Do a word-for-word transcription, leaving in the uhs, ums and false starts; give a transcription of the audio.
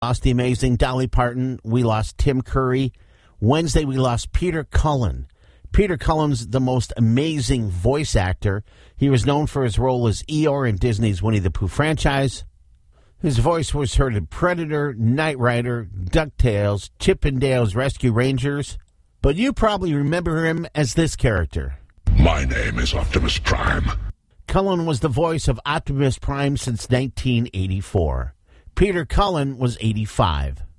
Lost the amazing Dolly Parton. We lost Tim Curry. Wednesday, we lost Peter Cullen. Peter Cullen's the most amazing voice actor. He was known for his role as Eeyore in Disney's Winnie the Pooh franchise. His voice was heard in Predator, Knight Rider, DuckTales, Chip and Dale's Rescue Rangers. But you probably remember him as this character. My name is Optimus Prime. Cullen was the voice of Optimus Prime since nineteen eighty-four. Peter Cullen was eighty-five.